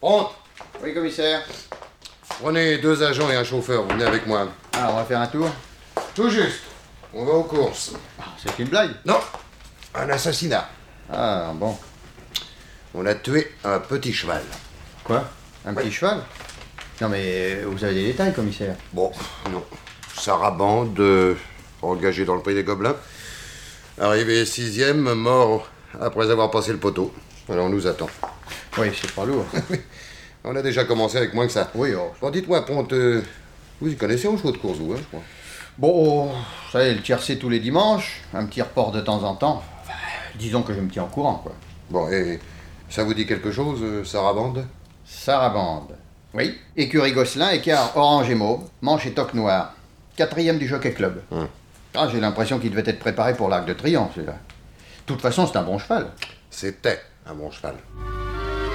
Pronte. Oui, commissaire. Prenez 2 agents et un chauffeur, vous venez avec moi. Ah, on va faire un tour. Tout juste. On va aux courses. C'est une blague? Non, un assassinat. Ah, bon. On a tué un petit cheval. Quoi? Un petit cheval? Non, mais vous avez des détails, commissaire. Bon, non. Sarabande, engagé dans le prix des Gobelins. Arrivé 6e, mort après avoir passé le poteau. Alors on nous attend. Oui, c'est pas lourd. On a déjà commencé avec moins que ça. Oui, oh. Bon, dites-moi, Ponte, vous y connaissez en chevaux de course, vous, hein, je crois. Bon, vous savez, le tiercé tous les dimanches, un petit report de temps en temps. Enfin, disons que je me tiens au courant, quoi. Bon, et ça vous dit quelque chose, Sarabande? Sarabande. Oui. Écurie Gosselin, écart orange et mauve, manche et toque noire. 4e du Jockey Club. Ah, j'ai l'impression qu'il devait être préparé pour l'Arc de Triomphe, celui-là. De toute façon, c'est un bon cheval. C'était un bon cheval.